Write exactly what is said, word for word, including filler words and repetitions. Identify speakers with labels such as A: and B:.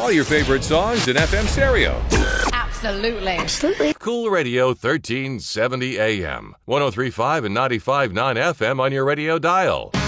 A: all your favorite songs in F M stereo.
B: Absolutely.
C: Absolutely.
A: Cool Radio thirteen seventy A M. one oh three point five and ninety-five point nine F M on your radio dial.